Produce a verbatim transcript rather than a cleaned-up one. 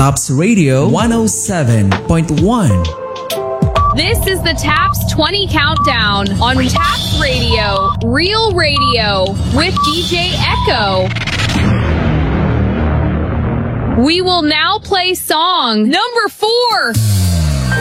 Tops Radio one oh seven point one. This is the Taps twenty Countdown on Taps Radio, Real Radio, with D J Echo. We will now play song number four.